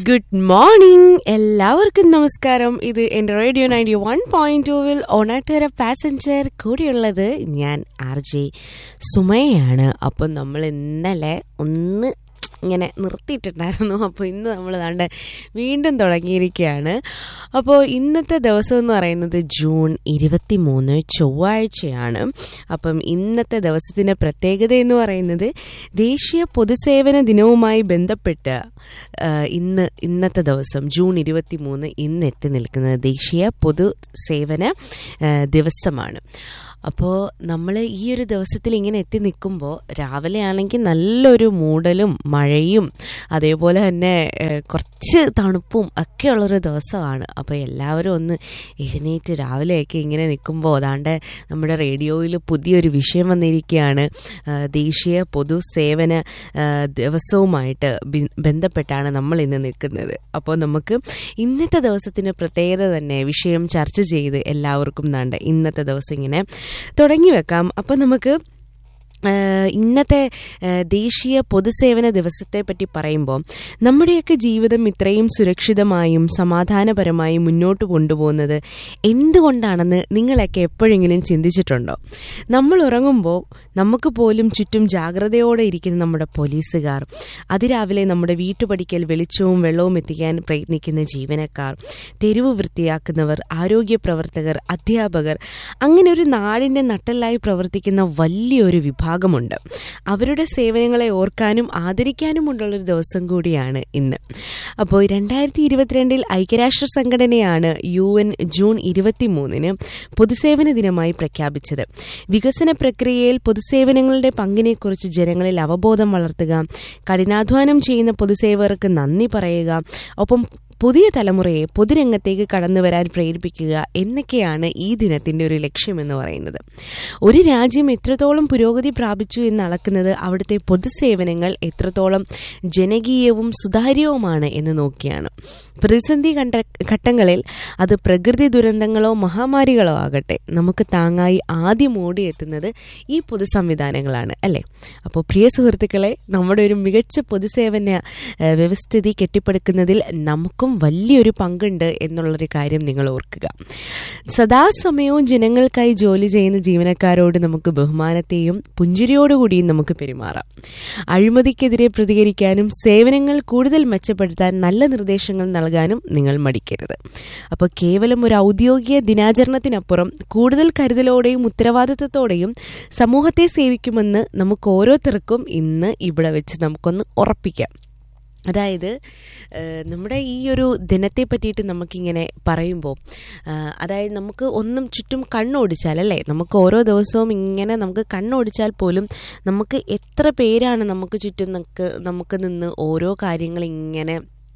Good morning, എല്ലാവർക്കും നമസ്കാരം. ഇത് എൻ്റെ റേഡിയോ 91.2-വിൽ ഓണാട്ടുകര പാസഞ്ചർ കൂടിയുള്ളത് ഞാൻ RJ സുമയാണ്. അപ്പം നമ്മൾ ഇന്നലെ ഒന്ന് ഇങ്ങനെ നിർത്തിയിട്ടുണ്ടായിരുന്നു. അപ്പോൾ ഇന്ന് നമ്മൾ ദാണ്ടെ വീണ്ടും തുടങ്ങിയിരിക്കുകയാണ്. അപ്പോൾ ഇന്നത്തെ ദിവസം എന്ന് പറയുന്നത് ജൂൺ 23 ചൊവ്വാഴ്ചയാണ്. അപ്പം ഇന്നത്തെ ദിവസത്തിൻ്റെ പ്രത്യേകത എന്ന് പറയുന്നത് ദേശീയ പൊതുസേവന ദിനവുമായി ബന്ധപ്പെട്ട് ഇന്നത്തെ ദിവസം ജൂൺ 23 ഇന്ന് എത്തി നിൽക്കുന്നത് ദേശീയ പൊതുസേവന ദിവസമാണ്. അപ്പോൾ നമ്മൾ ഈ ഒരു ദിവസത്തിൽ ഇങ്ങനെ എത്തി നിൽക്കുമ്പോൾ രാവിലെ ആണെങ്കിൽ നല്ലൊരു മൂടലും മഴയും അതേപോലെ തന്നെ കുറച്ച് തണുപ്പും ഒക്കെ ഉള്ളൊരു ദിവസമാണ്. അപ്പോൾ എല്ലാവരും ഒന്ന് എഴുന്നേറ്റ് രാവിലെയൊക്കെ ഇങ്ങനെ നിൽക്കുമ്പോൾ അതാണ്ട് നമ്മുടെ റേഡിയോയിൽ പുതിയൊരു വിഷയം വന്നിരിക്കുകയാണ്. ദേശീയ പൊതുസേവന ദിവസവുമായിട്ട് ബന്ധപ്പെട്ടാണ് നമ്മൾ ഇന്ന് നിൽക്കുന്നത്. അപ്പോൾ നമുക്ക് ഇന്നത്തെ ദിവസത്തിൻ്റെ പ്രത്യേകത തന്നെ വിഷയം ചർച്ച ചെയ്ത് എല്ലാവർക്കും ദാണ്ട് ഇന്നത്തെ ദിവസം ഇങ്ങനെ തുടങ്ങി വെക്കാം. അപ്പം നമുക്ക് ഇന്നത്തെ ദേശീയ പൊതുസേവന ദിവസത്തെ പറ്റി പറയുമ്പോൾ നമ്മുടെയൊക്കെ ജീവിതം ഇത്രയും സുരക്ഷിതമായും സമാധാനപരമായും മുന്നോട്ട് കൊണ്ടുപോകുന്നത് എന്തുകൊണ്ടാണെന്ന് നിങ്ങളൊക്കെ എപ്പോഴെങ്കിലും ചിന്തിച്ചിട്ടുണ്ടോ? നമ്മൾ ഉറങ്ങുമ്പോൾ നമുക്ക് പോലും ചുറ്റും ജാഗ്രതയോടെ ഇരിക്കുന്ന നമ്മുടെ പോലീസുകാർ, അതിരാവിലെ നമ്മുടെ വീട്ടുപടിക്കൽ വെളിച്ചവും വെള്ളവും എത്തിക്കാൻ പ്രയത്നിക്കുന്ന ജീവനക്കാർ, തെരുവ് വൃത്തിയാക്കുന്നവർ, ആരോഗ്യ പ്രവർത്തകർ, അധ്യാപകർ, അങ്ങനെ ഒരു നാടിൻ്റെ നട്ടെല്ലായി പ്രവർത്തിക്കുന്ന വലിയൊരു വിഭാഗമുണ്ട്. അവരുടെ സേവനങ്ങളെ ഓർക്കാനും ആദരിക്കാനുമുള്ളൊരു ദിവസം കൂടിയാണ് ഇന്ന്. അപ്പോൾ 2022 ഐക്യരാഷ്ട്ര സംഘടനയാണ് UN ജൂൺ 23 പൊതുസേവന ദിനമായി പ്രഖ്യാപിച്ചത്. വികസന പ്രക്രിയയിൽ പൊതുസേവനങ്ങളുടെ പങ്കിനെക്കുറിച്ച് ജനങ്ങളിൽ അവബോധം വളർത്തുക, കഠിനാധ്വാനം ചെയ്യുന്ന പൊതുസേവകർക്ക് നന്ദി പറയുക, ഒപ്പം പുതിയ തലമുറയെ പൊതുരംഗത്തേക്ക് കടന്നു വരാൻ പ്രേരിപ്പിക്കുക എന്നൊക്കെയാണ് ഈ ദിനത്തിൻ്റെ ഒരു ലക്ഷ്യമെന്ന് പറയുന്നത്. ഒരു രാജ്യം എത്രത്തോളം പുരോഗതി പ്രാപിച്ചു എന്ന് അളക്കുന്നത് അവിടുത്തെ പൊതുസേവനങ്ങൾ എത്രത്തോളം ജനകീയവും സുതാര്യവുമാണ് എന്ന് നോക്കിയാണ്. പ്രതിസന്ധി ഘട്ടങ്ങളിൽ അത് പ്രകൃതി ദുരന്തങ്ങളോ മഹാമാരികളോ ആകട്ടെ, നമുക്ക് താങ്ങായി ആദ്യം ഓടിയെത്തുന്നത് ഈ പൊതു സംവിധാനങ്ങളാണ്, അല്ലേ? അപ്പോൾ പ്രിയ സുഹൃത്തുക്കളെ, നമ്മുടെ ഒരു മികച്ച പൊതുസേവന വ്യവസ്ഥിതി കെട്ടിപ്പടുക്കുന്നതിൽ നമുക്കും വലിയൊരു പങ്കുണ്ട് എന്നുള്ളൊരു കാര്യം നിങ്ങൾ ഓർക്കുക. സദാസമയവും ജനങ്ങൾക്കായി ജോലി ചെയ്യുന്ന ജീവനക്കാരോട് നമുക്ക് ബഹുമാനത്തെയും പുഞ്ചിരിയോടുകൂടിയും നമുക്ക് പെരുമാറാം. അഴിമതിക്കെതിരെ പ്രതികരിക്കാനും സേവനങ്ങൾ കൂടുതൽ മെച്ചപ്പെടുത്താൻ നല്ല നിർദ്ദേശങ്ങൾ നൽകാനും നിങ്ങൾ മടിക്കരുത്. അപ്പോൾ കേവലം ഒരു ഔദ്യോഗിക ദിനാചരണത്തിനപ്പുറം കൂടുതൽ കരുതലോടെയും ഉത്തരവാദിത്വത്തോടെയും സമൂഹത്തെ സേവിക്കുമെന്ന് നമുക്ക് ഓരോരുത്തർക്കും ഇന്ന് ഇവിടെ വെച്ച് നമുക്കൊന്ന് ഉറപ്പിക്കാം. അതായത് നമ്മുടെ ഈ ഒരു ദിനത്തെ പറ്റിയിട്ട് നമുക്കിങ്ങനെ പറയുമ്പോൾ, അതായത് നമുക്ക് ഒന്നും ചുറ്റും കണ്ണോടിച്ചാൽ, അല്ലേ, നമുക്ക് ഓരോ ദിവസവും ഇങ്ങനെ നമുക്ക് കണ്ണോടിച്ചാൽ പോലും നമുക്ക് എത്ര പേരാണ് നമുക്ക് ചുറ്റും നമുക്ക് നിന്ന് ഓരോ കാര്യങ്ങൾ ഇങ്ങനെ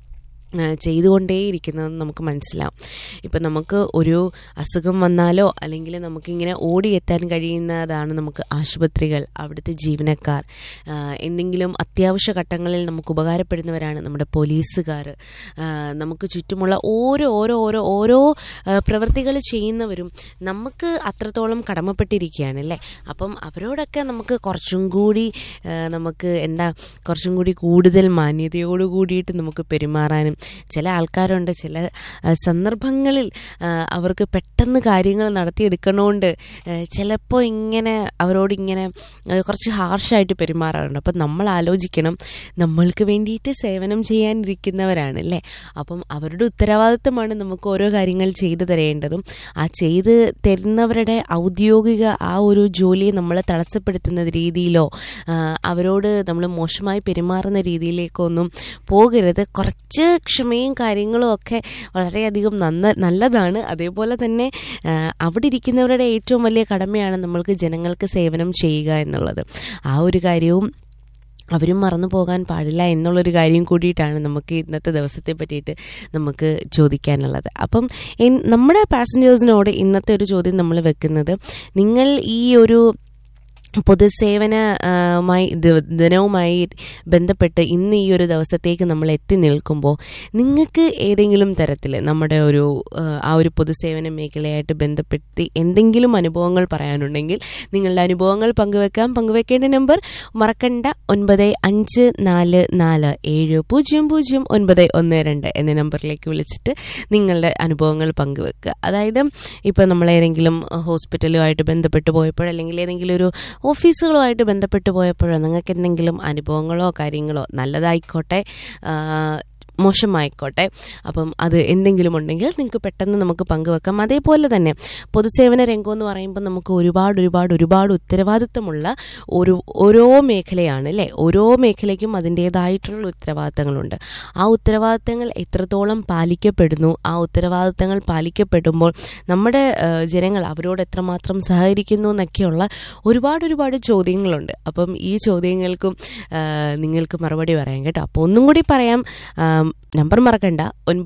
ചെയ്തുകൊണ്ടേയിരിക്കുന്നതെന്ന് നമുക്ക് മനസ്സിലാവും. ഇപ്പം നമുക്ക് ഒരു അസുഖം വന്നാലോ അല്ലെങ്കിൽ നമുക്കിങ്ങനെ ഓടിയെത്താൻ കഴിയുന്നതാണ് നമുക്ക് ആശുപത്രികൾ, അവിടുത്തെ ജീവനക്കാർ, എന്തെങ്കിലും അത്യാവശ്യ ഘട്ടങ്ങളിൽ നമുക്ക് ഉപകാരപ്പെടുന്നവരാണ് നമ്മുടെ പോലീസുകാർ, നമുക്ക് ചുറ്റുമുള്ള ഓരോ പ്രവൃത്തികൾ ചെയ്യുന്നവരും നമുക്ക് അത്രത്തോളം കടമപ്പെട്ടിരിക്കുകയാണ്, അല്ലേ? അപ്പം അവരോടൊക്കെ നമുക്ക് കുറച്ചും കൂടി കൂടുതൽ മാന്യതയോട് കൂടിയിട്ട് നമുക്ക് പെരുമാറാനും, ചില ആൾക്കാരുണ്ട് ചില സന്ദർഭങ്ങളിൽ അവർക്ക് പെട്ടെന്ന് കാര്യങ്ങൾ നടത്തിയെടുക്കണോണ്ട് ചിലപ്പോൾ അവരോട് കുറച്ച് ഹാർഷായിട്ട് പെരുമാറാറുണ്ട്. അപ്പം നമ്മൾ ആലോചിക്കണം, നമ്മൾക്ക് വേണ്ടിയിട്ട് സേവനം ചെയ്യാനിരിക്കുന്നവരാണ്, അല്ലേ? അപ്പം അവരുടെ ഉത്തരവാദിത്തമാണ് നമുക്ക് ഓരോ കാര്യങ്ങൾ ചെയ്തു തരേണ്ടതും. ആ ചെയ്ത് തരുന്നവരുടെ ഔദ്യോഗിക ആ ഒരു ജോലിയെ നമ്മൾ തടസ്സപ്പെടുത്തുന്ന രീതിയിലോ അവരോട് നമ്മൾ മോശമായി പെരുമാറുന്ന രീതിയിലേക്കൊന്നും പോകരുത്. കുറച്ച് ക്ഷമയും കാര്യങ്ങളും ഒക്കെ വളരെയധികം നല്ലതാണ്. അതേപോലെ തന്നെ അവിടെ ഇരിക്കുന്നവരുടെ ഏറ്റവും വലിയ കടമയാണ് നമ്മൾക്ക് ജനങ്ങൾക്ക് സേവനം ചെയ്യുക എന്നുള്ളത്. ആ ഒരു കാര്യവും അവരും മറന്നു പോകാൻ പാടില്ല എന്നുള്ളൊരു കാര്യം കൂടിയിട്ടാണ് നമുക്ക് ഇന്നത്തെ ദിവസത്തെ പറ്റിയിട്ട് നമുക്ക് ചോദിക്കാനുള്ളത്. അപ്പം നമ്മുടെ പാസഞ്ചേഴ്സിനോട് ഇന്നത്തെ ഒരു ചോദ്യം നമ്മൾ വെക്കുന്നത്, നിങ്ങൾ ഈ ഒരു പൊതുസേവനമായി ദിനവുമായി ബന്ധപ്പെട്ട് ഇന്ന് ഈ ഒരു ദിവസത്തേക്ക് നമ്മൾ എത്തി നിൽക്കുമ്പോൾ നിങ്ങൾക്ക് ഏതെങ്കിലും തരത്തിൽ നമ്മുടെ ആ ഒരു പൊതുസേവന മേഖലയായിട്ട് ബന്ധപ്പെടുത്തി എന്തെങ്കിലും അനുഭവങ്ങൾ പറയാനുണ്ടെങ്കിൽ നിങ്ങളുടെ അനുഭവങ്ങൾ പങ്കുവെക്കേണ്ട നമ്പർ മറക്കണ്ട 9544700912 എന്ന നമ്പറിലേക്ക് വിളിച്ചിട്ട് നിങ്ങളുടെ അനുഭവങ്ങൾ പങ്കുവെക്കുക. അതായത് ഇപ്പം നമ്മളേതെങ്കിലും ഹോസ്പിറ്റലുമായിട്ട് ബന്ധപ്പെട്ട് പോയപ്പോൾ അല്ലെങ്കിൽ ഏതെങ്കിലും ഒരു ഓഫീസുകളുമായിട്ട് ബന്ധപ്പെട്ട് പോയപ്പോഴോ നിങ്ങൾക്ക് എന്തെങ്കിലും അനുഭവങ്ങളോ കാര്യങ്ങളോ നല്ലതായിക്കോട്ടെ മോശമായിക്കോട്ടെ, അപ്പം അത് എന്തെങ്കിലും ഉണ്ടെങ്കിൽ നിങ്ങൾക്ക് പെട്ടെന്ന് നമുക്ക് പങ്കുവെക്കാം. അതേപോലെ തന്നെ പൊതുസേവന രംഗം എന്ന് പറയുമ്പോൾ നമുക്ക് ഒരുപാട് ഉത്തരവാദിത്വമുള്ള ഓരോ മേഖലയാണ് അല്ലേ. ഓരോ മേഖലയ്ക്കും അതിൻ്റേതായിട്ടുള്ള ഉത്തരവാദിത്തങ്ങളുണ്ട്. ആ ഉത്തരവാദിത്തങ്ങൾ എത്രത്തോളം പാലിക്കപ്പെടുന്നു, ആ ഉത്തരവാദിത്തങ്ങൾ പാലിക്കപ്പെടുമ്പോൾ നമ്മുടെ ജനങ്ങൾ അവരോട് എത്രമാത്രം സഹകരിക്കുന്നു എന്നൊക്കെയുള്ള ഒരുപാട് ചോദ്യങ്ങളുണ്ട്. അപ്പം ഈ ചോദ്യങ്ങൾക്കും നിങ്ങൾക്ക് മറുപടി പറയാം കേട്ടോ. അപ്പോൾ ഒന്നും കൂടി പറയാം, നമ്പർ മറക്കണ്ട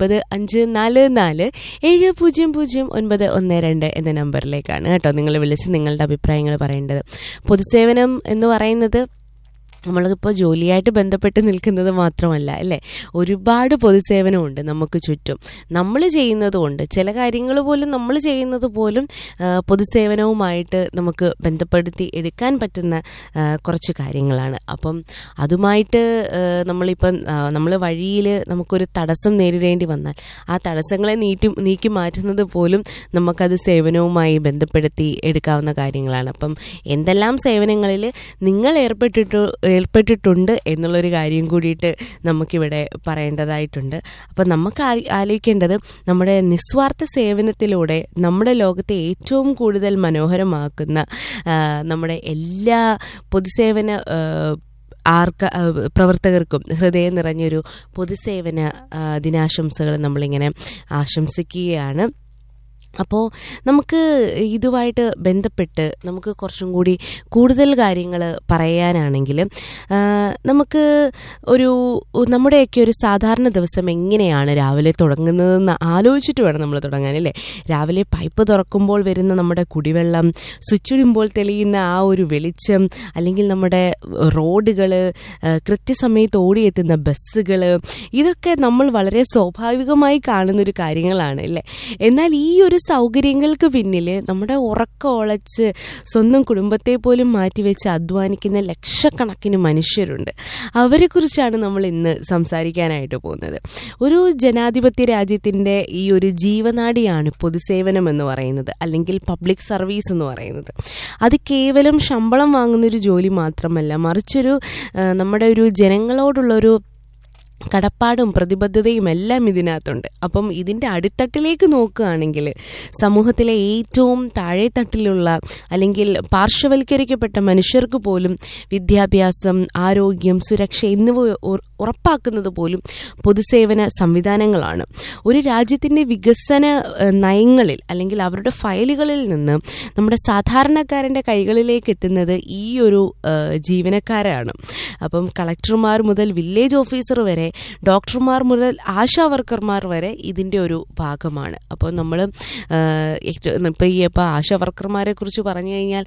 9544700912 എന്ന നമ്പറിലേക്കാണ് കേട്ടോ നിങ്ങൾ വിളിച്ച് നിങ്ങളുടെ അഭിപ്രായങ്ങൾ പറയേണ്ടത്. പൊതുസേവനം എന്ന് പറയുന്നത് നമ്മളിപ്പോൾ ജോലിയായിട്ട് ബന്ധപ്പെട്ട് നിൽക്കുന്നത് മാത്രമല്ല അല്ലേ, ഒരുപാട് പൊതുസേവനമുണ്ട് നമുക്ക് ചുറ്റും. നമ്മൾ ചെയ്യുന്നതുകൊണ്ട് ചില കാര്യങ്ങൾ പോലും നമ്മൾ ചെയ്യുന്നത് പോലും പൊതുസേവനവുമായിട്ട് നമുക്ക് ബന്ധപ്പെടുത്തി എടുക്കാൻ പറ്റുന്ന കുറച്ച് കാര്യങ്ങളാണ്. അപ്പം അതുമായിട്ട് നമ്മൾ വഴിയിൽ നമുക്കൊരു തടസ്സം നേരിടേണ്ടി വന്നാൽ ആ തടസ്സങ്ങളെ നീക്കി മാറ്റുന്നത് പോലും നമുക്കത് സേവനവുമായി ബന്ധപ്പെടുത്തി എടുക്കാവുന്ന കാര്യങ്ങളാണ്. അപ്പം എന്തെല്ലാം സേവനങ്ങളിൽ നിങ്ങൾ ഏർപ്പെട്ടിട്ടുണ്ട് എന്നുള്ളൊരു കാര്യം കൂടിയിട്ട് നമുക്കിവിടെ പറയേണ്ടതായിട്ടുണ്ട്. അപ്പം നമുക്ക് ആലോചിക്കേണ്ടത് നമ്മുടെ നിസ്വാർത്ഥ സേവനത്തിലൂടെ നമ്മുടെ ലോകത്തെ ഏറ്റവും കൂടുതൽ മനോഹരമാക്കുന്ന നമ്മുടെ എല്ലാ പൊതുസേവന പ്രവർത്തകർക്കും ഹൃദയം നിറഞ്ഞൊരു പൊതുസേവന ദിനാശംസകൾ നമ്മളിങ്ങനെ ആശംസിക്കുകയാണ്. അപ്പോൾ നമുക്ക് ഇതുമായിട്ട് ബന്ധപ്പെട്ട് നമുക്ക് കുറച്ചും കൂടി കൂടുതൽ കാര്യങ്ങൾ പറയാനാണെങ്കിൽ നമുക്ക് നമ്മുടെയൊക്കെ ഒരു സാധാരണ ദിവസം എങ്ങനെയാണ് രാവിലെ തുടങ്ങുന്നതെന്ന് ആലോചിച്ചിട്ട് വേണം നമ്മൾ തുടങ്ങാൻ അല്ലേ. രാവിലെ പൈപ്പ് തുറക്കുമ്പോൾ വരുന്ന നമ്മുടെ കുടിവെള്ളം, സ്വിച്ചിടുമ്പോൾ തെളിയുന്ന ആ ഒരു വെളിച്ചം, അല്ലെങ്കിൽ നമ്മുടെ റോഡുകൾ, കൃത്യസമയത്ത് ഓടിയെത്തുന്ന ബസ്സുകൾ, ഇതൊക്കെ നമ്മൾ വളരെ സ്വാഭാവികമായി കാണുന്നൊരു കാര്യങ്ങളാണ് അല്ലേ. എന്നാൽ ഈ ഒരു സൗകര്യങ്ങൾക്ക് പിന്നിൽ നമ്മുടെ ഉറക്കം ഉളച്ച് സ്വന്തം കുടുംബത്തെ പോലും മാറ്റിവെച്ച് അധ്വാനിക്കുന്ന ലക്ഷക്കണക്കിന് മനുഷ്യരുണ്ട്. അവരെക്കുറിച്ചാണ് നമ്മൾ ഇന്ന് സംസാരിക്കാനായിട്ട് പോകുന്നത്. ഒരു ജനാധിപത്യ രാജ്യത്തിൻ്റെ ഈ ഒരു ജീവനാഡിയാണ് പൊതുസേവനം എന്ന് പറയുന്നത്, അല്ലെങ്കിൽ പബ്ലിക് സർവീസ് എന്ന് പറയുന്നത്. അത് കേവലം ശമ്പളം വാങ്ങുന്നൊരു ജോലി മാത്രമല്ല, മറിച്ചൊരു നമ്മുടെ ഒരു ജനങ്ങളോടുള്ളൊരു കടപ്പാടും പ്രതിബദ്ധതയും എല്ലാം ഇതിനകത്തുണ്ട്. അപ്പം ഇതിൻ്റെ അടിത്തട്ടിലേക്ക് നോക്കുകയാണെങ്കിൽ സമൂഹത്തിലെ ഏറ്റവും താഴെത്തട്ടിലുള്ള അല്ലെങ്കിൽ പാർശ്വവൽക്കരിക്കപ്പെട്ട മനുഷ്യർക്ക് പോലും വിദ്യാഭ്യാസം, ആരോഗ്യം, സുരക്ഷ എന്നിവ ഉറപ്പാക്കുന്നത് പോലും പൊതുസേവന സംവിധാനങ്ങളാണ്. ഒരു രാജ്യത്തിൻ്റെ വികസന നയങ്ങളിൽ അല്ലെങ്കിൽ അവരുടെ ഫയലുകളിൽ നിന്ന് നമ്മുടെ സാധാരണക്കാരൻ്റെ കൈകളിലേക്ക് എത്തുന്നത് ഈ ഒരു ജീവനക്കാരാണ്. അപ്പം കളക്ടർമാർ മുതൽ വില്ലേജ് ഓഫീസർ വരെ, ഡോക്ടർമാർ മുതൽ ആശാ വർക്കർമാർ വരെ ഇതിൻ്റെ ഒരു ഭാഗമാണ്. അപ്പോൾ നമ്മൾ ഇപ്പോൾ ആശാ വർക്കർമാരെ കുറിച്ച് പറഞ്ഞു കഴിഞ്ഞാൽ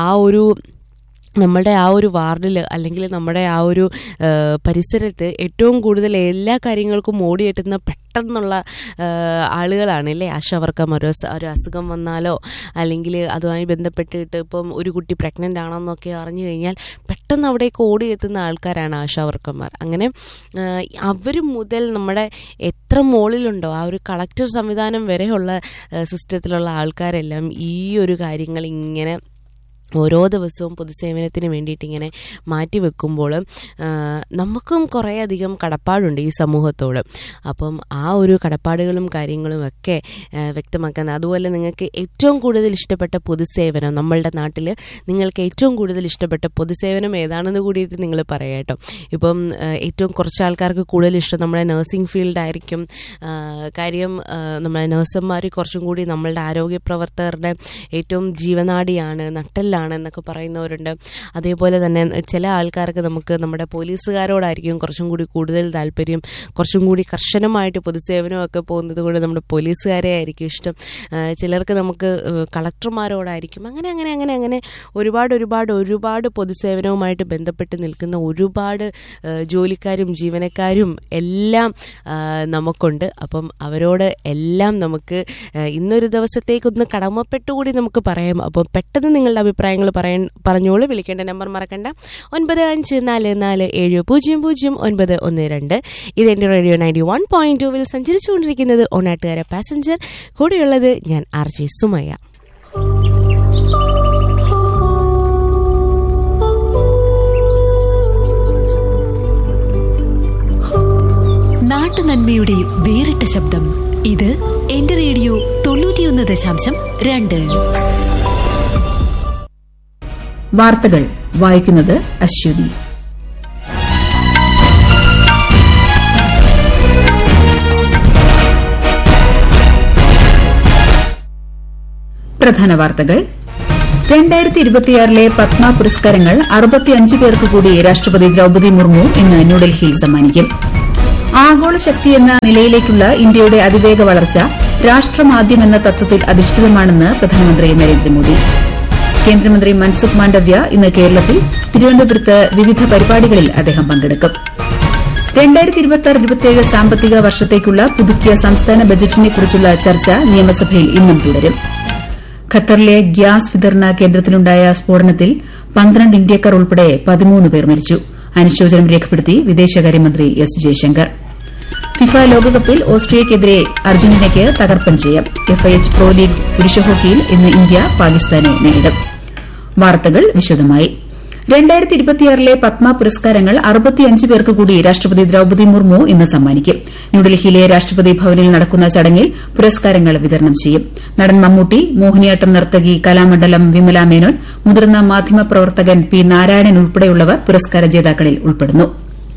നമ്മുടെ ആ ഒരു വാർഡിൽ അല്ലെങ്കിൽ നമ്മുടെ ആ ഒരു പരിസരത്ത് ഏറ്റവും കൂടുതൽ എല്ലാ കാര്യങ്ങൾക്കും ഓടിയെത്തുന്ന പെട്ടെന്നുള്ള ആളുകളാണ് അല്ലേ ആശാവർക്കർമാർ. ഒരു അസുഖം വന്നാലോ അല്ലെങ്കിൽ അതുമായി ബന്ധപ്പെട്ടിട്ട് ഇപ്പം ഒരു കുട്ടി പ്രഗ്നൻ്റ് ആണെന്നൊക്കെ അറിഞ്ഞു കഴിഞ്ഞാൽ പെട്ടെന്ന് അവിടേക്ക് ഓടിയെത്തുന്ന ആൾക്കാരാണ് ആശാവർക്കർമാർ. അങ്ങനെ അവർ മുതൽ നമ്മുടെ എത്ര മുകളിലുണ്ടോ ആ ഒരു കളക്ടർ സംവിധാനം വരെയുള്ള സിസ്റ്റത്തിലുള്ള ആൾക്കാരെല്ലാം ഈ ഒരു കാര്യങ്ങൾ ഇങ്ങനെ ഓരോ ദിവസവും പൊതുസേവനത്തിന് വേണ്ടിയിട്ട് ഇങ്ങനെ മാറ്റിവെക്കുമ്പോൾ നമുക്കും കുറേയധികം കടപ്പാടുണ്ട് ഈ സമൂഹത്തോട്. അപ്പം ആ ഒരു കടപ്പാടുകളും കാര്യങ്ങളും ഒക്കെ വ്യക്തമാക്കാൻ, അതുപോലെ നിങ്ങൾക്ക് ഏറ്റവും കൂടുതൽ ഇഷ്ടപ്പെട്ട പൊതുസേവനം, നമ്മളുടെ നാട്ടിൽ നിങ്ങൾക്ക് ഏറ്റവും കൂടുതൽ ഇഷ്ടപ്പെട്ട പൊതുസേവനം ഏതാണെന്ന് കൂടിയിട്ട് നിങ്ങൾ പറയാം കേട്ടോ. ഇപ്പം ഏറ്റവും കുറച്ച് ആൾക്കാർക്ക് കൂടുതൽ ഇഷ്ടം നമ്മുടെ നഴ്സിംഗ് ഫീൽഡായിരിക്കും. കാര്യം നമ്മളെ നഴ്സുമാർ കുറച്ചും കൂടി നമ്മളുടെ ആരോഗ്യ പ്രവർത്തകരുടെ ഏറ്റവും ജീവനാഡിയാണ്, നട്ടെല്ലാണ് ആൾക്കാരാണ് എന്നൊക്കെ പറയുന്നവരുണ്ട്. അതേപോലെ തന്നെ ചില ആൾക്കാർക്ക് നമുക്ക് നമ്മുടെ പോലീസുകാരോടായിരിക്കും കുറച്ചും കൂടി കൂടുതൽ താല്പര്യം, കുറച്ചും കൂടി കർശനമായിട്ട് പൊതുസേവനമൊക്കെ പോകുന്നത് കൊണ്ട് നമ്മുടെ പോലീസുകാരെ ആയിരിക്കും ഇഷ്ടം. ചിലർക്ക് നമുക്ക് കളക്ടർമാരോടായിരിക്കും. അങ്ങനെ അങ്ങനെ അങ്ങനെ അങ്ങനെ ഒരുപാട് ഒരുപാട് ഒരുപാട് പൊതുസേവനവുമായിട്ട് ബന്ധപ്പെട്ട് നിൽക്കുന്ന ഒരുപാട് ജോലിക്കാരും ജീവനക്കാരും എല്ലാം നമുക്കുണ്ട്. അപ്പം അവരോട് എല്ലാം നമുക്ക് ഇന്നൊരു ദിവസത്തേക്കൊന്ന് കടമപ്പെട്ടുകൂടി നമുക്ക് പറയാം. അപ്പം പെട്ടെന്ന് നിങ്ങളുടെ അഭിപ്രായങ്ങൾ പറഞ്ഞോളൂ. വിളിക്കേണ്ട നമ്പർ മറക്കണ്ട, 9544700912. ഇതെൻ്റെ റേഡിയോ 91.2 സഞ്ചരിച്ചുകൊണ്ടിരിക്കുന്നത് ഓണാട്ടുകാര പാസഞ്ചർ. കൂടെയുള്ളത് ഞാൻ RJ സുമയ്യ. നാട്ടുനന്മയുടെ വേറിട്ട ശബ്ദം. ഇത് എന്റെ റേഡിയോ 91.2. വാർത്തകൾ വായിക്കുന്നത് അശ്വതി. പ്രധാന വാർത്തകൾ. 2026 പത്മ പുരസ്കാരങ്ങൾ 65 പേർക്ക് കൂടി രാഷ്ട്രപതി ദ്രൌപദി മുർമു ഇന്ന് ന്യൂഡൽഹിയിൽ സമ്മാനിക്കും. ആഗോള ശക്തി എന്ന നിലയിലേക്കുള്ള ഇന്ത്യയുടെ അതിവേഗ വളർച്ച രാഷ്ട്രമാദ്യം എന്ന തത്വത്തിൽ അധിഷ്ഠിതമാണെന്ന് പ്രധാനമന്ത്രി നരേന്ദ്രമോദി. കേന്ദ്രമന്ത്രി മൻസുഖ് മാണ്ഡവ്യ ഇന്ന് കേരളത്തിൽ. തിരുവനന്തപുരത്ത് വിവിധ പരിപാടികളിൽ അദ്ദേഹം പങ്കെടുക്കും. 2026-27 സാമ്പത്തിക വർഷത്തേക്കുള്ള പുതുക്കിയ സംസ്ഥാന ബജറ്റിനെക്കുറിച്ചുള്ള ചർച്ച നിയമസഭയിൽ ഇന്നും തുടരും. ഖത്തറിലെ ഗ്യാസ് വിതരണ കേന്ദ്രത്തിലുണ്ടായ സ്ഫോടനത്തിൽ 12 ഇന്ത്യക്കാർ ഉൾപ്പെടെ 13 പേർ മരിച്ചു. അനുശോചനം രേഖപ്പെടുത്തി വിദേശകാര്യമന്ത്രി എസ് ജയശങ്കർ. ഫിഫ ലോകകപ്പിൽ ഓസ്ട്രിയയ്ക്കെതിരെ അർജന്റീനയ്ക്ക് തകർപ്പൻ ജയം. FIH പ്രോ ലീഗ് പുരുഷ ഹോക്കിയിൽ ഇന്ന് ഇന്ത്യ പാകിസ്ഥാനെ നേരിടും. വാർത്തകൾ വിശദമായി. 2026 പത്മ പുരസ്കാരങ്ങൾ 65 പേർക്ക് കൂടി രാഷ്ട്രപതി ദ്രൌപദി മുർമു ഇന്ന് സമ്മാനിക്കും. ന്യൂഡൽഹിയിലെ രാഷ്ട്രപതി ഭവനിൽ നടക്കുന്ന ചടങ്ങിൽ പുരസ്കാരങ്ങൾ വിതരണം ചെയ്യും. നടൻ മമ്മൂട്ടി, മോഹിനിയാട്ടം നർത്തകി കലാമണ്ഡലം വിമല മേനോൻ, മുതിർന്ന മാധ്യമപ്രവർത്തകൻ P. നാരായണൻ ഉൾപ്പെടെയുള്ളവർ പുരസ്കാര ജേതാക്കളിൽ ഉൾപ്പെടുന്നു.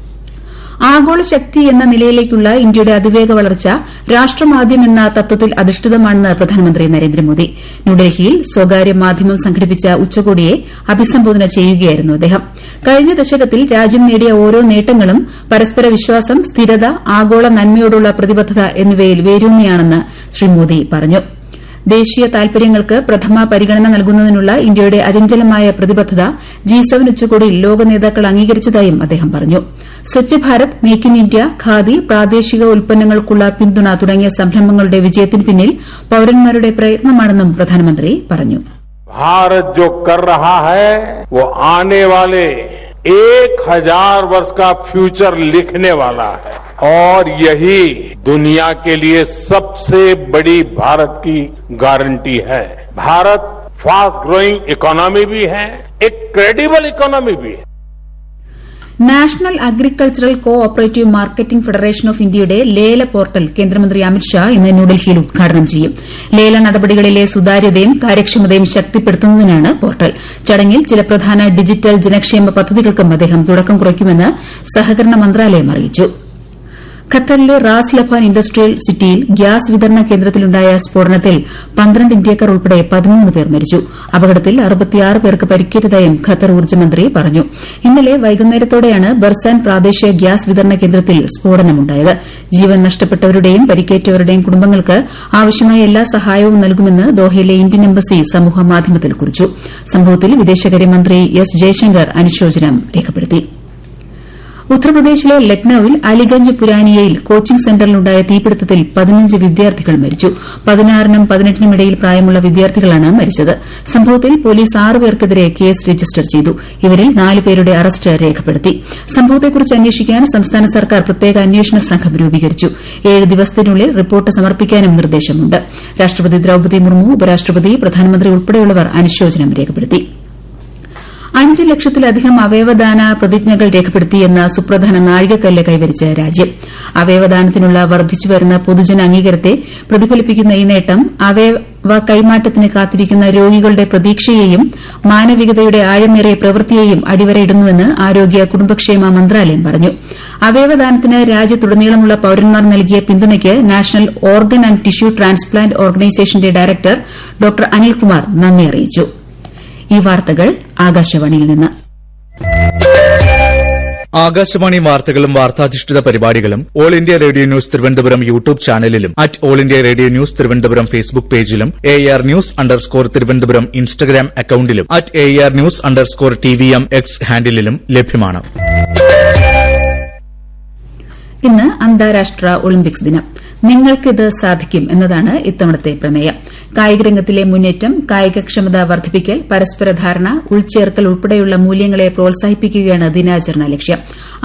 ആഗോള ശക്തി എന്ന നിലയിലേക്കുള്ള ഇന്ത്യയുടെ അതിവേഗ വളർച്ച രാഷ്ട്രമാദ്യം എന്ന തത്വത്തിൽ അധിഷ്ഠിതമാണെന്ന് പ്രധാനമന്ത്രി നരേന്ദ്രമോദി. ന്യൂഡൽഹിയിൽ സ്വകാര്യ മാധ്യമം സംഘടിപ്പിച്ച ഉച്ചകോടിയെ അഭിസംബോധന ചെയ്യുകയായിരുന്നു അദ്ദേഹം. കഴിഞ്ഞ ദശകത്തിൽ രാജ്യം നേടിയ ഓരോ നേട്ടങ്ങളും പരസ്പര വിശ്വാസം, സ്ഥിരത, ആഗോള നന്മയോടുള്ള പ്രതിബദ്ധത എന്നിവയിൽ വേരൂന്നിയാണെന്ന് ശ്രീ മോദി പറഞ്ഞു. ദേശീയ താൽപര്യങ്ങൾക്ക് പ്രഥമ പരിഗണന നൽകുന്നതിനുള്ള ഇന്ത്യയുടെ അചഞ്ചലമായ പ്രതിബദ്ധത G7 ഉച്ചകോടിയിൽ ലോക നേതാക്കൾ അംഗീകരിച്ചതായും അദ്ദേഹം പറഞ്ഞു. Swachh Bharat, make in India, khadi, പ്രാദേശിക ഉൽപ്പന്നങ്ങൾക്കുള്ള പിന്തുണ തുടങ്ങിയ സംരംഭങ്ങളുടെ വിജയത്തിന് പിന്നിൽ പൌരന്മാരുടെ പ്രയത്നമാണെന്നും പ്രധാനമന്ത്രി പറഞ്ഞു. ഭാരത് जो कर रहा है वो आने वाले 1000 वर्ष का फ्यूचर लिखने वाला है और यही दुनिया के लिए सबसे बड़ी भारत की गारंटी है. भारत फास्ट ग्रोइंग इकोनॉमी भी है, एक क्रेडिबल इकोनॉमी भी है. National agricultural co operative marketing federation of ഇന്ത്യയുടെ ലേല പോർട്ടൽ കേന്ദ്രമന്ത്രി അമിത്ഷാ ഇന്ന് ന്യൂഡൽഹിയിൽ ഉദ്ഘാടനം ചെയ്യും. ലേല നടപടികളിലെ സുതാര്യതയും കാര്യക്ഷമതയും ശക്തിപ്പെടുത്തുന്നതിനാണ് പോർട്ടൽ. ചടങ്ങിൽ ചില പ്രധാന ഡിജിറ്റൽ ജനക്ഷേമ പദ്ധതികൾക്കും അദ്ദേഹം തുടക്കം കുറിക്കുമെന്ന് സഹകരണ മന്ത്രാലയം അറിയിച്ചു. ഖത്തറിലെ റാസ് ലഫാൻ ഇൻഡസ്ട്രിയൽ സിറ്റിയിൽ ഗ്യാസ് വിതരണ കേന്ദ്രത്തിലുണ്ടായ സ്ഫോടനത്തിൽ 12 ഇന്ത്യക്കാർ ഉൾപ്പെടെ 13 പേർ മരിച്ചു. അപകടത്തിൽ 66 പേർക്ക് പരിക്കേറ്റതായും ഖത്തർ ഊർജ്ജമന്ത്രി പറഞ്ഞു. ഇന്നലെ വൈകുന്നേരത്തോടെയാണ് ബർസാൻ പ്രാദേശിക ഗ്യാസ് വിതരണ കേന്ദ്രത്തിൽ സ്ഫോടനമുണ്ടായത്. ജീവൻ നഷ്ടപ്പെട്ടവരുടെയും പരിക്കേറ്റവരുടെയും കുടുംബങ്ങൾക്ക് ആവശ്യമായ എല്ലാ സഹായവും നൽകുമെന്ന് ദോഹയിലെ ഇന്ത്യൻ എംബസി സമൂഹമാധ്യമത്തിൽ കുറിച്ചു. സംഭവത്തിൽ വിദേശകാര്യമന്ത്രി എസ് ജയശങ്കർ അനുശോചനം രേഖപ്പെടുത്തി. ഉത്തർപ്രദേശിലെ ലക്നൌവിൽ അലിഗഞ്ച് പുരാനിയയിൽ കോച്ചിംഗ് സെന്ററിലുണ്ടായ തീപിടുത്തത്തിൽ 15 വിദ്യാർത്ഥികൾ മരിച്ചു. 16നും 18നും ഇടയിൽ പ്രായമുള്ള വിദ്യാർത്ഥികളാണ് മരിച്ചത്. സംഭവത്തിൽ പോലീസ് 6 പേർക്കെതിരെ കേസ് രജിസ്റ്റർ ചെയ്തു. ഇവരിൽ 4 പേരുടെ അറസ്റ്റ് രേഖപ്പെടുത്തി. സംഭവത്തെക്കുറിച്ച് അന്വേഷിക്കാൻ സംസ്ഥാന സർക്കാർ പ്രത്യേക അന്വേഷണ സംഘം രൂപീകരിച്ചു. 7 ദിവസത്തിനുള്ളിൽ റിപ്പോർട്ട് സമർപ്പിക്കാനും നിർദ്ദേശമുണ്ട്. രാഷ്ട്രപതി ദ്രൌപദി മുർമു, ഉപരാഷ്ട്രപതി, പ്രധാനമന്ത്രി ഉൾപ്പെടെയുള്ളവർ അനുശോചനം രേഖപ്പെടുത്തി. 5 ലക്ഷത്തിലധികം അവയവദാന പ്രതിജ്ഞകൾ രേഖപ്പെടുത്തിയെന്ന സുപ്രധാന നാഴികക്കല്ല് കൈവരിച്ച രാജ്യം. അവയവദാനത്തിനുള്ള വർദ്ധിച്ചുവരുന്ന പൊതുജന അംഗീകാരത്തെ പ്രതിഫലിപ്പിക്കുന്ന ഈ നേട്ടം അവയവ കൈമാറ്റത്തിന് കാത്തിരിക്കുന്ന രോഗികളുടെ പ്രതീക്ഷയെയും മാനവികതയുടെ ആഴമേറിയ പ്രവൃത്തിയെയും അടിവരയിടുന്നുവെന്ന് ആരോഗ്യ കുടുംബക്ഷേമ മന്ത്രാലയം പറഞ്ഞു. അവയവദാനത്തിന് രാജ്യത്തുടനീളമുള്ള പൌരന്മാർ നൽകിയ പിന്തുണയ്ക്ക് national organ and tissue transplant ഓർഗനൈസേഷന്റെ ഡയറക്ടർ ഡോക്ടർ അനിൽകുമാർ നന്ദി അറിയിച്ചു. ഈ വാർത്തകൾ ആകാശവാണിയിൽ നിന്ന്. ആകാശവാണി വാർത്തകളും വാർത്താധിഷ്ഠിത പരിപാടികളും all India radio news Thiruvananthapuram YouTube ചാനലിലും all India radio news Thiruvananthapuram Facebook പേജിലും AR News_ തിരുവനന്തപുരം ഇൻസ്റ്റഗ്രാം അക്കൌണ്ടിലും AR News_TVM X ഹാൻഡിലും ലഭ്യമാണ്. ഇന്ന് അന്താരാഷ്ട്ര ഒളിമ്പിക്സ് ദിനം. നിങ്ങൾക്കിത് സാധിക്കും എന്നതാണ് ഇത്തവണത്തെ പ്രമേയം. കായികരംഗത്തിലെ മുന്നേറ്റം, കായികക്ഷമത വർദ്ധിപ്പിക്കൽ, പരസ്പര ധാരണ, ഉൾച്ചേർക്കൽ ഉൾപ്പെടെയുള്ള മൂല്യങ്ങളെ പ്രോത്സാഹിപ്പിക്കുകയാണ് ദിനാചരണ ലക്ഷ്യം.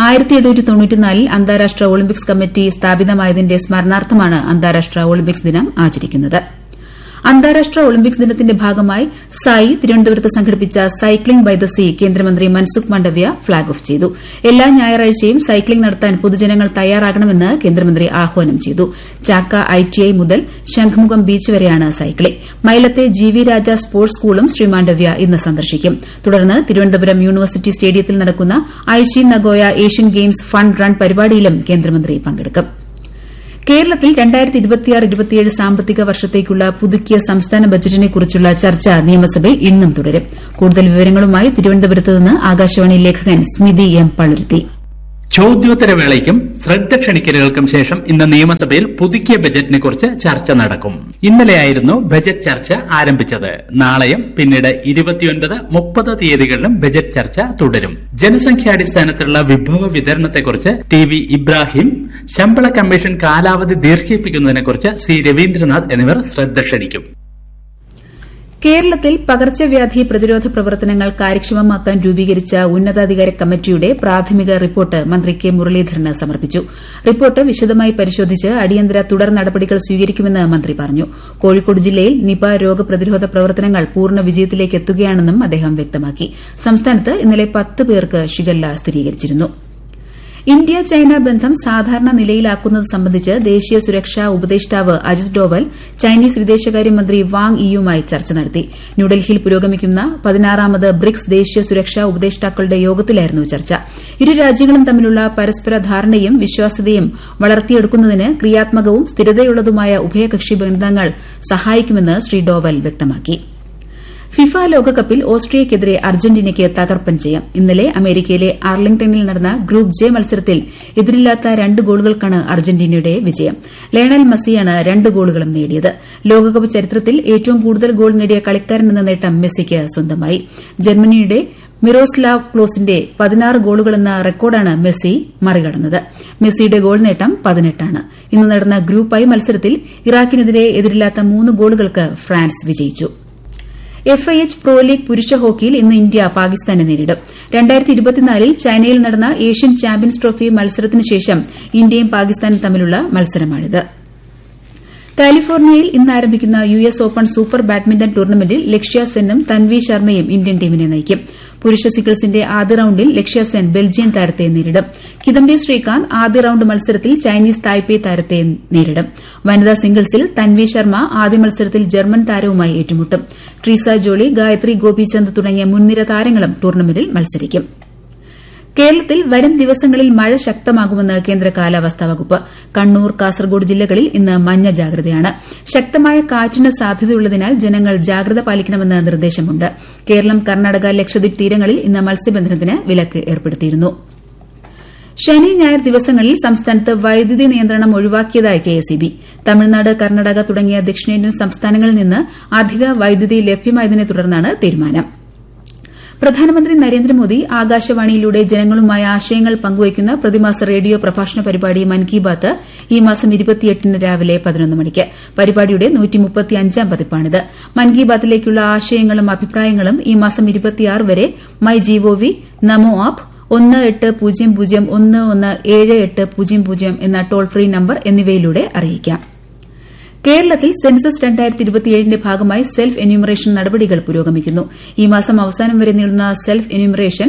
1894 അന്താരാഷ്ട്ര ഒളിമ്പിക്സ് കമ്മിറ്റി സ്ഥാപിതമായതിന്റെ സ്മരണാർത്ഥമാണ് അന്താരാഷ്ട്ര ഒളിമ്പിക്സ് ദിനം ആചരിക്കുന്നത്. അന്താരാഷ്ട്ര ഒളിമ്പിക്സ് ദിനത്തിന്റെ ഭാഗമായി തിരുവനന്തപുരത്ത് സംഘടിപ്പിച്ച സൈക്ലിംഗ് ബൈ ദ സീ കേന്ദ്രമന്ത്രി മൻസുഖ് മാണ്ഡവ്യ ഫ്ളാഗ് ഓഫ് ചെയ്തു. എല്ലാ ഞായറാഴ്ചയും സൈക്ലിംഗ് നടത്താൻ പൊതുജനങ്ങൾ തയ്യാറാകണമെന്ന് കേന്ദ്രമന്ത്രി ആഹ്വാനം ചെയ്തു. ചാക്ക ITI മുതൽ ശംഖുമുഖം ബീച്ച് വരെയാണ് സൈക്ലിംഗ്. മൈലത്തെ GV രാജ സ്പോർട്സ് സ്കൂളും ശ്രീ മാണ്ഡവ്യ ഇന്ന് സന്ദർശിക്കും. തുടർന്ന് തിരുവനന്തപുരം യൂണിവേഴ്സിറ്റി സ്റ്റേഡിയത്തിൽ നടക്കുന്ന Aishe Nagoya Asian games fun run പരിപാടിയിലും കേന്ദ്രമന്ത്രി പങ്കെടുക്കും. കേരളത്തിൽ 2026-27 സാമ്പത്തിക വർഷത്തേക്കുള്ള പുതുക്കിയ സംസ്ഥാന ബജറ്റിനെക്കുറിച്ചുള്ള ചർച്ച നിയമസഭയിൽ ഇന്നും തുടരും. കൂടുതൽ വിവരങ്ങളുമായി തിരുവനന്തപുരത്ത് നിന്ന് ആകാശവാണി ലേഖകൻ സ്മിതി M. പള്ളുരുത്തി. ചോദ്യോത്തരവേളയ്ക്കും ശ്രദ്ധ ക്ഷണിക്കലുകൾക്കും ശേഷം ഇന്ന് നിയമസഭയിൽ പുതുക്കിയ ബജറ്റിനെ കുറിച്ച് ചർച്ച നടക്കും. ഇന്നലെയായിരുന്നു ബജറ്റ് ചർച്ച ആരംഭിച്ചത്. നാളെയും പിന്നീട് 29, 30 തീയതികളിലും ബജറ്റ് ചർച്ച തുടരും. ജനസംഖ്യാടിസ്ഥാനത്തിലുള്ള വിഭവ വിതരണത്തെക്കുറിച്ച് TV ഇബ്രാഹിം, ശമ്പള കമ്മീഷൻ കാലാവധി ദീർഘിപ്പിക്കുന്നതിനെക്കുറിച്ച് C. രവീന്ദ്രനാഥ് എന്നിവർ ശ്രദ്ധ ക്ഷണിക്കും. കേരളത്തിൽ പകർച്ചവ്യാധി പ്രതിരോധ പ്രവർത്തനങ്ങൾ കാര്യക്ഷമമാക്കാൻ രൂപീകരിച്ച ഉന്നതാധികാര കമ്മിറ്റിയുടെ പ്രാഥമിക റിപ്പോർട്ട് മന്ത്രി K. മുരളീധരന് സമർപ്പിച്ചു. റിപ്പോർട്ട് വിശദമായി പരിശോധിച്ച് അടിയന്തര തുടർ നടപടികൾ സ്വീകരിക്കുമെന്ന് മന്ത്രി പറഞ്ഞു. കോഴിക്കോട് ജില്ലയിൽ നിപ രോഗപ്രതിരോധ പ്രവർത്തനങ്ങൾ പൂർണ്ണ വിജയത്തിലേക്ക് എത്തുകയാണെന്നും അദ്ദേഹം വ്യക്തമാക്കി. സംസ്ഥാനത്ത് ഇന്നലെ 10 പേർക്ക് ഷിഗല്ല സ്ഥിരീകരിച്ചിരുന്നു. ഇന്ത്യ ചൈന ബന്ധം സാധാരണ നിലയിലാക്കുന്നത് സംബന്ധിച്ച് ദേശീയ സുരക്ഷാ ഉപദേഷ്ടാവ് അജിത് ഡോവൽ ചൈനീസ് വിദേശകാര്യമന്ത്രി വാങ് യിയുമായി ചർച്ച നടത്തി. ന്യൂഡൽഹിയിൽ പുരോഗമിക്കുന്ന 16ാമത് ബ്രിക്സ് ദേശീയ സുരക്ഷാ ഉപദേഷ്ടാക്കളുടെ യോഗത്തിലായിരുന്നു ചർച്ച. ഇരു രാജ്യങ്ങളും തമ്മിലുള്ള പരസ്പര ധാരണയും വിശ്വാസ്യതയും വളർത്തിയെടുക്കുന്നതിന് ക്രിയാത്മകവും സ്ഥിരതയുള്ളതുമായ ഉഭയകക്ഷി ബന്ധങ്ങൾ സഹായിക്കുമെന്ന് ശ്രീ ഡോവൽ വ്യക്തമാക്കി. ഫിഫ ലോകകപ്പിൽ ഓസ്ട്രിയയ്ക്കെതിരെ അർജന്റീനയ്ക്ക് തകർപ്പൻ ജയം. ഇന്നലെ അമേരിക്കയിലെ ആർലിംഗ്ടണിൽ നടന്ന ഗ്രൂപ്പ് ജെ മത്സരത്തിൽ എതിരില്ലാത്ത 2 ഗോളുകൾക്കാണ് അർജന്റീനയുടെ വിജയം. ലയണൽ മെസ്സിയാണ് 2 ഗോളുകളും നേടിയത്. ലോകകപ്പ് ചരിത്രത്തിൽ ഏറ്റവും കൂടുതൽ ഗോൾ നേടിയ കളിക്കാരനെന്ന നേട്ടം മെസ്സിക്ക് സ്വന്തമായി. ജർമ്മനിയുടെ മിറോസ്ലാവ് ക്ലോസിന്റെ 16 ഗോളുകളെന്ന റെക്കോർഡാണ് മെസ്സി മറികടന്നത്. മെസ്സിയുടെ ഗോൾ നേട്ടം 18 ആണ്. ഇന്ന് നടന്ന ഗ്രൂപ്പ് ഐ മത്സരത്തിൽ ഇറാഖിനെതിരെ എതിരില്ലാത്ത 3 ഗോളുകൾക്ക് ഫ്രാൻസ് വിജയിച്ചു. FIH പ്രോ ലീഗ് പുരുഷ ഹോക്കിയിൽ ഇന്ന് ഇന്ത്യ പാകിസ്ഥാനെ നേരിടും. 2024 ചൈനയിൽ നടന്ന ഏഷ്യൻ ചാമ്പ്യൻസ് ട്രോഫി മത്സരത്തിന് ശേഷം ഇന്ത്യയും പാകിസ്ഥാനും തമ്മിലുള്ള മത്സരമാണിത്. കാലിഫോർണിയയിൽ ഇന്ന് ആരംഭിക്കുന്ന US ഓപ്പൺ സൂപ്പർ ബാഡ്മിന്റൺ ടൂർണമെന്റിൽ ലക്ഷ്യ സെന്നും തൻവി ശർമ്മയും ഇന്ത്യൻ ടീമിനെ നയിക്കും. പുരുഷ സിംഗിൾസിന്റെ ആദ്യ റൌണ്ടിൽ ലക്ഷ്യ സെൻ ബെൽജിയൻ താരത്തെ നേരിടും. കിദംബി ശ്രീകാന്ത് ആദ്യ റൌണ്ട് മത്സരത്തിൽ ചൈനീസ് തായ്പേ താരത്തെ നേരിടും. വനിതാ സിംഗിൾസിൽ തൻവി ശർമ്മ ആദ്യ മത്സരത്തിൽ ജർമ്മൻ താരവുമായി ഏറ്റുമുട്ടും. ട്രീസ ജോളി, ഗായത്രി ഗോപിചന്ദ് തുടങ്ങിയ മുൻനിര താരങ്ങളും ടൂർണമെന്റിൽ മത്സരിക്കും. കേരളത്തിൽ വരും ദിവസങ്ങളിൽ മഴ ശക്തമാകുമെന്ന് കേന്ദ്ര കാലാവസ്ഥാ വകുപ്പ്. കണ്ണൂർ, കാസർഗോഡ് ജില്ലകളിൽ ഇന്ന് മഞ്ഞ ജാഗ്രതയാണ്. ശക്തമായ കാറ്റിന് സാധ്യതയുള്ളതിനാൽ ജനങ്ങൾ ജാഗ്രത പാലിക്കണമെന്ന് നിർദ്ദേശമുണ്ട്. കേരളം, കർണാടക, ലക്ഷദ്വീപ് തീരങ്ങളിൽ ഇന്ന് മത്സ്യബന്ധനത്തിന് വിലക്ക് ഏർപ്പെടുത്തിയിരുന്നു. ശനി, ഞായർ ദിവസങ്ങളിൽ സംസ്ഥാനത്ത് വൈദ്യുതി നിയന്ത്രണം ഒഴിവാക്കിയതായി KSEB. തമിഴ്നാട്, കർണാടക തുടങ്ങിയ ദക്ഷിണേന്ത്യൻ സംസ്ഥാനങ്ങളിൽ നിന്ന് അധിക വൈദ്യുതി ലഭ്യമായതിനെ തുടർന്നാണ് തീരുമാനം. പ്രധാനമന്ത്രി നരേന്ദ്രമോദി ആകാശവാണിയിലൂടെ ജനങ്ങളുമായി ആശയങ്ങൾ പങ്കുവയ്ക്കുന്ന പ്രതിമാസ റേഡിയോ പ്രഭാഷണ പരിപാടി മൻ കി ബാത്ത് ഈ മാസം 28 രാവിലെ 11 മണിക്ക്. പരിപാടിയുടെ 135ാം പതിപ്പാണിത്. മൻ കി ബാത്തിലേക്കുള്ള ആശയങ്ങളും അഭിപ്രായങ്ങളും ഈ മാസം 26 വരെ MyGov, നമോ ആപ്പ്, 1800117800 എന്ന ടോൾ ഫ്രീ നമ്പർ എന്നിവയിലൂടെ അറിയിക്കാം. കേരളത്തിൽ സെൻസസ് 2027ന്റെ ഭാഗമായി സെൽഫ് എന്യൂമറേഷൻ നടപടികൾ പുരോഗമിക്കുന്നു. ഈ മാസം അവസാനം വരെ നീളുന്ന സെൽഫ് എന്യൂമറേഷൻ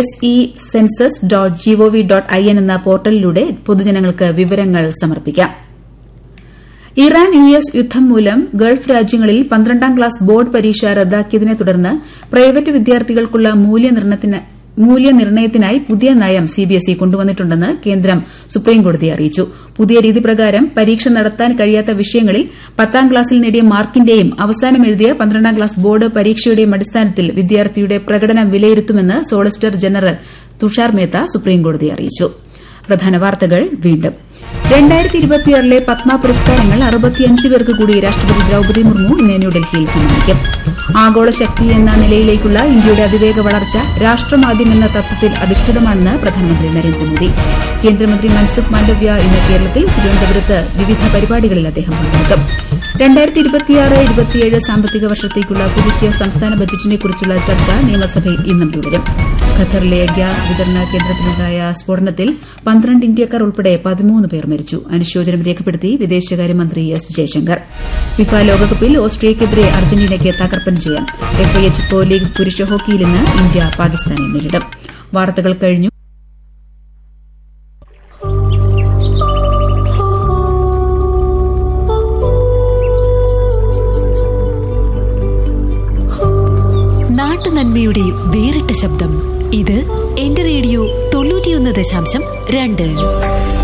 se-census.gov.in എന്ന പോർട്ടലിലൂടെ പൊതുജനങ്ങൾക്ക് വിവരങ്ങൾ സമർപ്പിക്കാം. ഇറാൻ US യുദ്ധം മൂലം ഗൾഫ് രാജ്യങ്ങളിൽ 12ാം ക്ലാസ് ബോർഡ് പരീക്ഷ റദ്ദാക്കിയതിനെ തുടർന്ന് പ്രൈവറ്റ് വിദ്യാർത്ഥികൾക്കുള്ള മൂല്യനിർണ്ണയത്തിനായി പുതിയ നയം സിബിഎസ്ഇ കൊണ്ടുവന്നിട്ടുണ്ടെന്ന് കേന്ദ്രം സുപ്രീംകോടതിയെ അറിയിച്ചു. പുതിയ രീതി പ്രകാരം പരീക്ഷ നടത്താൻ കഴിയാത്ത വിഷയങ്ങളിൽ 10ാം ക്ലാസ്സിൽ നേടിയ മാർക്കിന്റെയും അവസാനം എഴുതിയ 12ാം ക്ലാസ് ബോർഡ് പരീക്ഷയുടെയും അടിസ്ഥാനത്തിൽ വിദ്യാർത്ഥിയുടെ പ്രകടനം വിലയിരുത്തുമെന്ന് സോളിസിറ്റർ ജനറൽ തുഷാർ മേത്ത സുപ്രീംകോടതിയെ അറിയിച്ചു. പ്രധാന വാർത്തകൾ വീണ്ടും. 2026 പത്മ പുരസ്കാരങ്ങൾ 65 പേർക്ക് കൂടി രാഷ്ട്രപതി ദ്രൌപദി മുർമു ഇന്ന് ന്യൂഡൽഹിയിൽ സമ്മാനിക്കും. ആഗോള ശക്തി എന്ന നിലയിലേക്കുള്ള ഇന്ത്യയുടെ അതിവേഗ വളർച്ച രാഷ്ട്രമാദ്യം എന്ന തത്വത്തിൽ അധിഷ്ഠിതമാണെന്ന് പ്രധാനമന്ത്രി നരേന്ദ്രമോദി. കേന്ദ്രമന്ത്രി മൻസുഖ് മാണ്ഡവ്യ ഇന്ന് കേരളത്തിൽ. തിരുവനന്തപുരത്ത് വിവിധ പരിപാടികളിൽ അദ്ദേഹം പങ്കെടുക്കും. 2026-27 സാമ്പത്തിക വർഷത്തേക്കുള്ള പുതുക്കിയ സംസ്ഥാന ബജറ്റിനെക്കുറിച്ചുള്ള ചർച്ച നിയമസഭയിൽ ഇന്നും തുടരും. ഖത്തറിലെ ഗ്യാസ് വിതരണ കേന്ദ്രത്തിലുണ്ടായ സ്ഫോടനത്തിൽ 12 ഇന്ത്യക്കാർ ഉൾപ്പെടെ 13 പേർ മരിച്ചു. അനുശോചനം രേഖപ്പെടുത്തി വിദേശകാര്യമന്ത്രി എസ് ജയശങ്കർ. ഫിഫ ലോകകപ്പിൽ ഓസ്ട്രിയയ്ക്കെതിരെ അർജന്റീനയ്ക്ക് തകർപ്പൻ ജയം. FIH പ്രോ ലീഗ് പുരുഷ ഹോക്കിയിൽ ഇന്ന് ഇന്ത്യ പാകിസ്ഥാനെ നേരിടും. വാർത്തകൾ കഴിഞ്ഞു. നാട്ടുനന്മയുടെ വേറിട്ട ശബ്ദം. ഇത് എന്റെ റേഡിയോ 91.2.